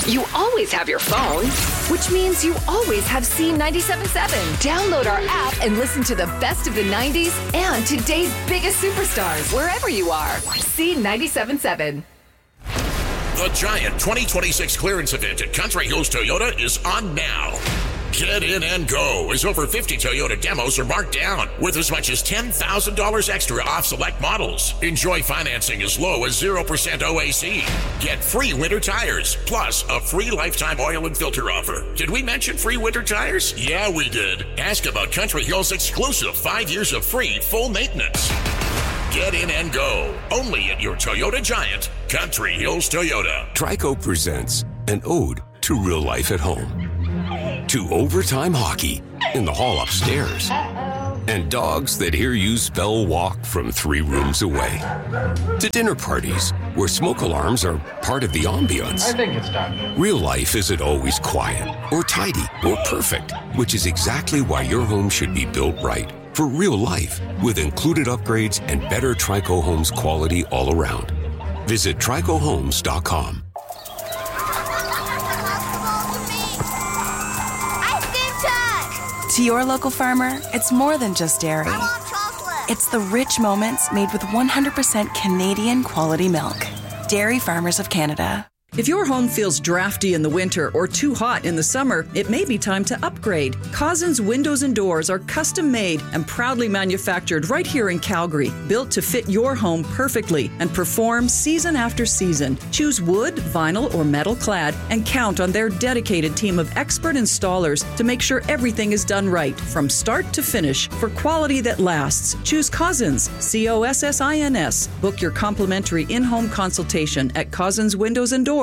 You always have your phone, which means you always have C97.7. Download our app and listen to the best of the 90s and today's biggest superstars wherever you are. C97.7. The Giant 2026 clearance event at Country Hills Toyota is on now. Get in and go as over 50 Toyota demos are marked down with as much as $10,000 extra off select models. Enjoy financing as low as 0% OAC. Get free winter tires, plus a free lifetime oil and filter offer. Did we mention free winter tires? Yeah, we did. Ask about Country Hills' exclusive 5 years of free full maintenance. Get in and go. Only at your Toyota Giant, Country Hills Toyota. Trico presents an ode to real life at home, to overtime hockey in the hall upstairs, and dogs that hear you spell walk from 3 rooms away, to dinner parties where smoke alarms are part of the ambiance. I think it's done. Real life isn't always quiet or tidy or perfect, which is exactly why your home should be built right. For real life, with included upgrades and better Trico Homes quality all around. Visit TricoHomes.com. To your local farmer, it's more than just dairy. I want chocolate. It's the rich moments made with 100% Canadian quality milk. Dairy Farmers of Canada. If your home feels drafty in the winter or too hot in the summer, it may be time to upgrade. Cousins Windows and Doors are custom made and proudly manufactured right here in Calgary, built to fit your home perfectly and perform season after season. Choose wood, vinyl, or metal clad and count on their dedicated team of expert installers to make sure everything is done right from start to finish. For quality that lasts, choose Cousins, COSSINS. Book your complimentary in-home consultation at cousinswindowsanddoors.com.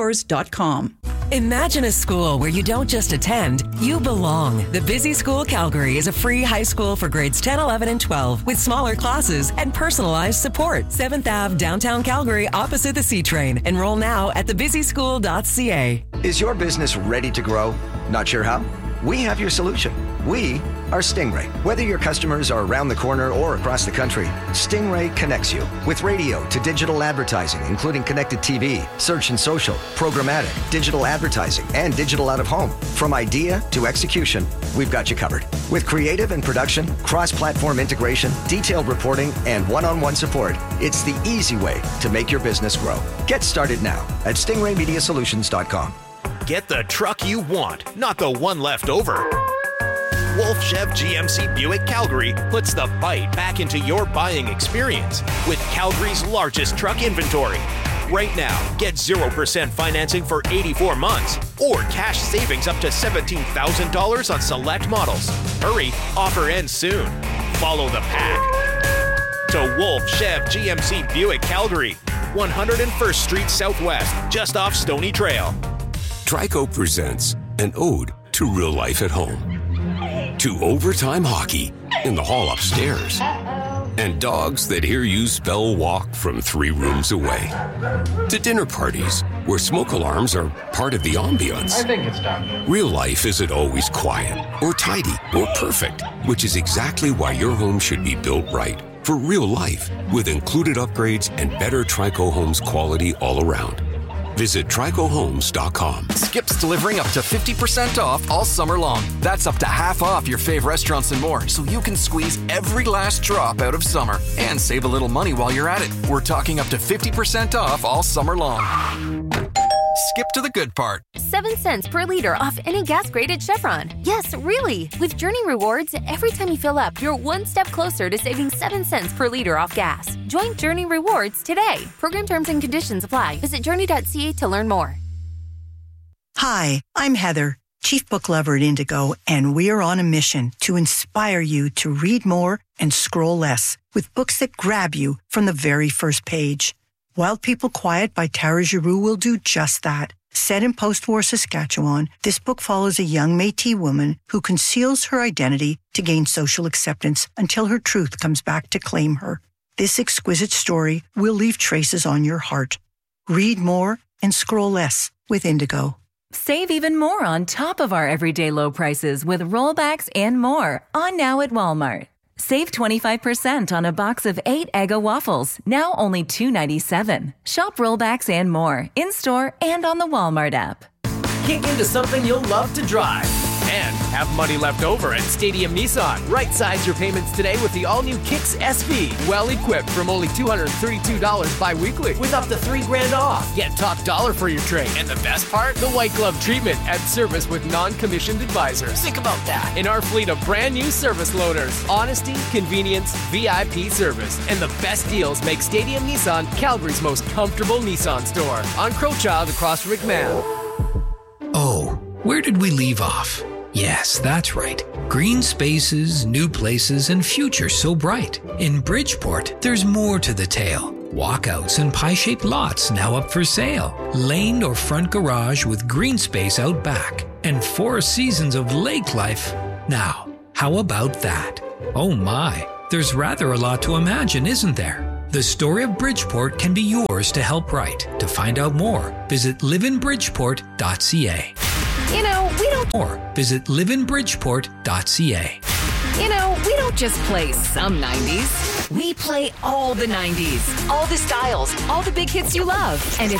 Imagine a school where you don't just attend, you belong. The Busy School Calgary is a free high school for grades 10, 11, and 12 with smaller classes and personalized support. 7th Ave, downtown Calgary, opposite the C-Train. Enroll now at thebusyschool.ca. Is your business ready to grow? Not sure how? We have your solution. We are Stingray. Whether your customers are around the corner or across the country, Stingray connects you with radio to digital advertising, including connected TV, search and social, programmatic, digital advertising, and digital out of home. From idea to execution, we've got you covered. With creative and production, cross-platform integration, detailed reporting, and one-on-one support, it's the easy way to make your business grow. Get started now at stingraymediasolutions.com. Get the truck you want, not the one left over. Wolf Chev GMC Buick Calgary puts the bite back into your buying experience with Calgary's largest truck inventory. Right now, get 0% financing for 84 months or cash savings up to $17,000 on select models. Hurry, offer ends soon. Follow the pack. To Wolf Chev GMC Buick Calgary, 101st Street Southwest, just off Stony Trail. Trico presents an ode to real life at home, to overtime hockey in the hall upstairs, and dogs that hear you spell walk from 3 rooms away, to dinner parties where smoke alarms are part of the ambiance. I think it's done. Real life isn't always quiet or tidy or perfect, which is exactly why your home should be built right. For real life, with included upgrades and better Trico Homes quality all around. Visit TricoHomes.com. Skip's delivering up to 50% off all summer long. That's up to half off your fave restaurants and more, so you can squeeze every last drop out of summer and save a little money while you're at it. We're talking up to 50% off all summer long. Skip to the good part. 7 cents per liter off any gas grade at Chevron. Yes, really. With Journey Rewards, every time you fill up, you're one step closer to saving 7 cents per liter off gas. Join Journey Rewards today. Program terms and conditions apply. Visit journey.ca to learn more. Hi, I'm Heather, Chief Book Lover at Indigo, and we are on a mission to inspire you to read more and scroll less with books that grab you from the very first page. Wild People Quiet by Tara Giroux will do just that. Set in post-war Saskatchewan, this book follows a young Métis woman who conceals her identity to gain social acceptance until her truth comes back to claim her. This exquisite story will leave traces on your heart. Read more and scroll less with Indigo. Save even more on top of our everyday low prices with rollbacks and more on now at Walmart. Save 25% on a box of 8 Eggo waffles, now only $2.97. Shop rollbacks and more in-store and on the Walmart app. kick into something you'll love to drive. And have money left over at Stadium Nissan. Right-size your payments today with the all-new Kicks SV. Well-equipped from only $232 bi-weekly. With up to $3,000 off. Get top dollar for your trade. And the best part? The white glove treatment at service with non-commissioned advisors. Think about that. In our fleet of brand new service loaners. Honesty, convenience, VIP service. And the best deals make Stadium Nissan Calgary's most comfortable Nissan store. On Crowchild across from McMahon. Oh, where did we leave off? Yes, that's right. Green spaces, new places, and future so bright. In Bridgeport, there's more to the tale. Walkouts and pie-shaped lots now up for sale. Laned or front garage with green space out back. And 4 seasons of lake life. Now, how about that? Oh my, there's rather a lot to imagine, isn't there? The story of Bridgeport can be yours to help write. To find out more, visit liveinbridgeport.ca. You know, we don't... Or visit liveinbridgeport.ca. You know, we don't just play some 90s. We play all the 90s. All the styles. All the big hits you love. And if